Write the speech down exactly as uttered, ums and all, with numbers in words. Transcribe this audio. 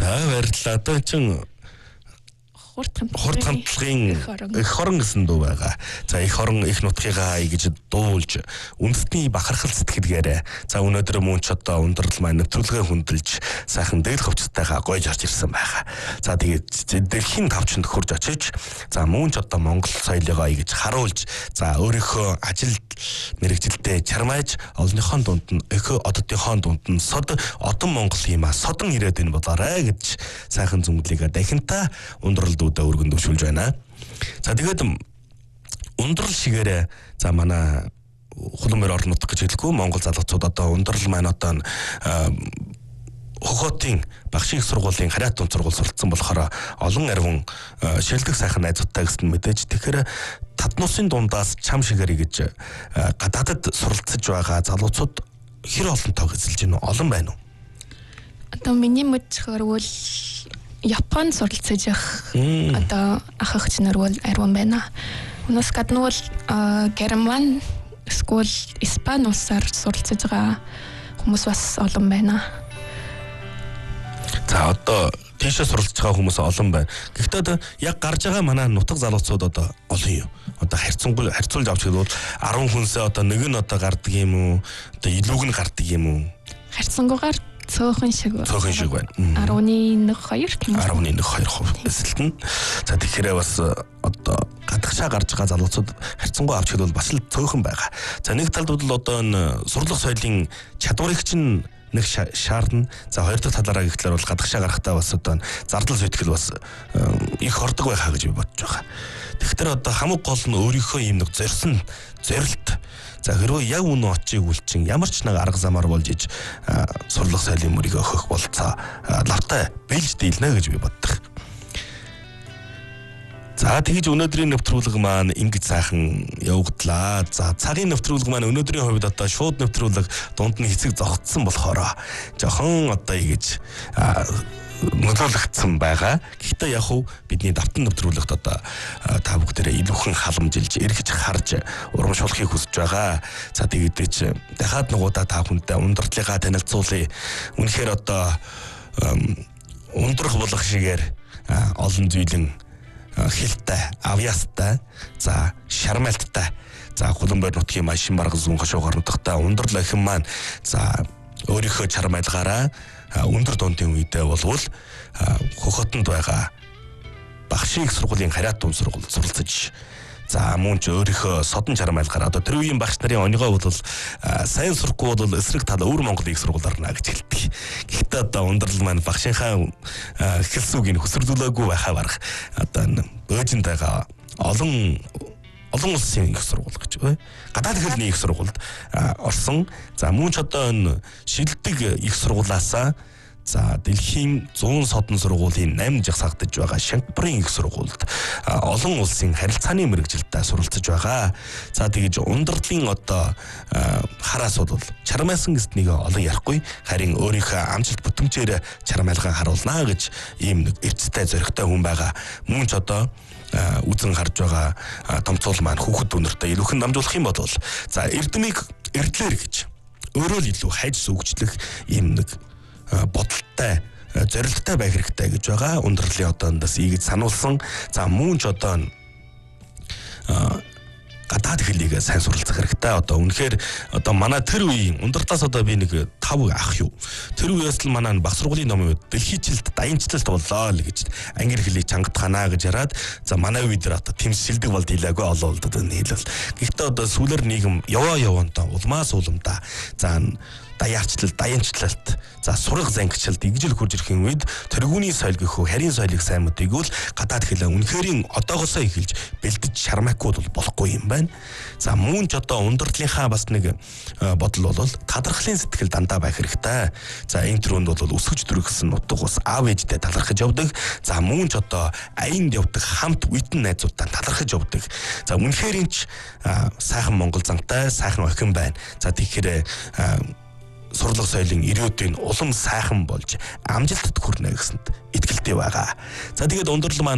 баярлалаа. Одоо чинь хурд хамтлагын их хорон гэсэн дуу байгаа. За их хорон их нутгийнхаа гэж дуулж үндэсний бахархал сэтгэлгээрээ за өнөөдөр мөн ч одоо ундрал маань нэвтрүүлгээ хүндэлж сайхан дээл хөвчтойгоо гойж орж ирсэн байгаа. За тэгээд дэлхийн тавчанд хурж очиж за мөн ч одоо Монгол соёлыгоо гэж харуулж за өөрийнхөө ажил мэрэгжилдээ чармайж олонныхон дунд нь өхөө оддынхон дунд нь сод одон Монгол юмаа содон ирээд энэ болоорой гэж сайхан зүмглийгээ дахинтаа ундралд өргөн дэвшүүлж байна. За тэгээд ундрал шигээрээ за манай хулмөр орон нутг гэж хэлэхгүй Монгол залгацууд одоо ундрал маань одоо хохотын багшийн сургуулийн хариат тун сургууль суралцсан болохоор олон арвин шилдэг сайхан найзуудтай гэсэн мэдээж тэгэхээр татнуусын дундаас чам шигээрээ гэж гадаадад суралцж байгаа залуучууд хэр олонтойг эзэлж байна олон байна уу? Одоо миний мэдхээр бол Японд суралцж явах одоо ах эгч нар бол арван байна. Өнөөс гадна бол Герман, эсвэл Испани улсаар суралцж байгаа хүмүүс бас олон байна. За одоо тийшээ суралцж байгаа хүмүүс олон байна. Гэхдээ одоо яг гарч байгаа манай нутаг залуучууд одоо олон юу? Одоо харьцангуй харьцуулж авч хэлбэл арван хүнсээ одоо нэг нь одоо гардаг юм уу? Одоо илүүг нь гардаг юм уу? Харьцангуйгаар цөөхөн шиг цөөхөн шиг байна. арван нэг хоёр тийм үү? арван нэг хоёр хувь эсэлтэн. За тэгэхээр бас одоо гадагшаа гарч байгаа залуучууд харьцангуй авч хэлбэл бас л цөөхөн байгаа. За нэг талд бол одоо энэ сурлах соёлын чадварыг чинь нэг шаардна. За хоёр дахь талаараа гэхлээр бол гадагшаа гарахтаа бас одоо зардал зүтгэл бас их хордог байхаа гэж би бодож байгаа. Тэгэхээр одоо хамаг гол нь өөрийнхөө юм нэг зорьсон зорилт. За хэрвээ яг үнэ очиг үлчин ямар ч нэг арга замаар болж иж сурлах соёлын мөрийг өгөх болцоо лавтай бэлж дийлнэ гэж би боддог. За тэгж өнөөдрийн нэвтрүүлэг маань ингэж сайхан явагдлаа. За цагийн нэвтрүүлэг маань өнөөдрийн хувьд одоо шууд нэвтрүүлэг дунд нь хэсэг зогтсон болохоор жохон одоо ингэж нөлөөлөгдсөн байгаа. Гэхдээ яг хуу бидний давтан нэвтрүүлэгт одоо та бүгдээрээ илүүхэн халамжилж, эргэж харж урамшуулахыг хүсэж байгаа. За тэгээд дахиад нугуудаа та хүнтэй ундралынхаа танилцуулъя. Үнэхээр одоо ундрах болох шигээр олон зүйлэн хилтэй, авьяастай, за шармалттай, за хуланбойр нутгийн машин баргал зүүн хашуугаар нутагтай ундрал охин маань за өөрийнхөө чармайлгаараа өндөр дундын үедээ болвол хохотонд байгаа багшийн сургуулийн хариат тун сургууль суралцж за мөн ч өөрийнхөө содон чармайлгаар одоо тэр үеийн багш нарын онёгоо бол сайн сурахгүй бол эсрэг тал өвөр Монголын их сургууль орно гэж хэлдэг. Гэхдээ одоо ундрал маань багшийнхаа хэлсүүгийг хөсөрлүүлээгүй байхаа барах одоо бөөжинд байгаа олон олон улсын их сургууль гэж бай. Гадаад хэлний их сургуульд орсон. За мөн ч одоо энэ шилдэг их сургуулаасаа за дэлхийн зүүн содон сургуулийн намын жагсаагдж байгаа Шангапурын их сургуульд олон улсын харилцааны мэрэгжилтэй суралцж байгаа. За тэгж ундралын одоо хараас бол чармайсан гэснийг олон ярихгүй харин өөрийнхөө амжилт бүтэмжээр чармайлгаа харуулнаа гэж ийм нэг эвцтэй зоригтой хүн байгаа. Мөн ч одоо үзэн харж байгаа томцоол маань хүүхэд өнөртөө илүүхэн намжуулах юм бол за эрдмийг эрдлэр гэж өөрөө л илүү хайж сүгжлэх ийм нэг бодолтой зорилттой байх хэрэгтэй гэж байгаа. Ундралын одоондас ийгэж сануулсан. За мөн ч одоо гадаад хэлийг сайн суралцах хэрэгтэй. Одоо үнэхээр одоо манай тэр үеийн ундралаас одоо би нэг тав ах юу. Тэр үеэс л манай баг сургуулийн номын үед дэлхийчлэлт даянчлалт боллоо л гэж англи хэлийг чангадахана гэж яраад за манай үед одоо тэмс шилдэг болд хэлээгүй олон улдад нийлвэл. Гэхдээ одоо сүүлэр нийгэм яваа явантаа улмаас уламдаа за даяарчлал, даянчлалт, за сурах зангичлалт игжил хурж ирэхин үед тэргүүний соёл гэхүү харийн соёлыг сайн мэдээгүй л гадаад хэлээ үнэхэрийн одоогоосоо эхэлж бэлдэж шармайхгүй бол болохгүй юм байна. За мөн ч одоо ундралынхаа бас нэг бодол бол талархлын сэтгэл дандаа байх хэрэгтэй. За энэ төрөнд бол өсгөж дүргсэн нутаг ус аав ээжтэй талархаж явдаг. За мөн ч одоо аянд явдаг хамт үйтэн найзуудтай талархаж явдаг. За үнэхэрийн ч сайхан Монгол зантай сайхан охин байна. За тэгэхээр сурлах соёлын ирээдүйн улам сайхан болж амжилтад хүрнэ гэсэнд итгэлтэй байгаа. За тэгээд ундрал маань